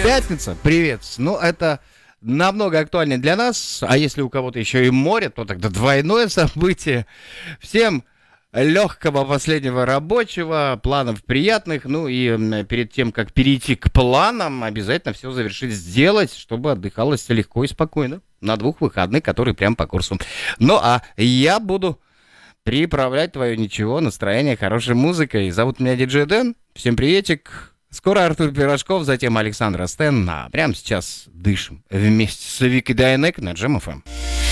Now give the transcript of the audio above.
Пятница, привет. Ну, это намного актуальнее для нас, а если у кого-то еще и море, то тогда двойное событие. Всем легкого последнего рабочего, планов приятных, ну и перед тем, как перейти к планам, обязательно все завершить, сделать, чтобы отдыхалось легко и спокойно на 2 выходных, которые прям по курсу. Ну, а я буду приправлять твое ничего, настроение хорошей музыкой. Зовут меня Диджей Дэн, всем приветик. Скоро Артур Пирожков, затем Александр Астен. А прямо сейчас дышим вместе с Викой Дайнек на Джем ФМ.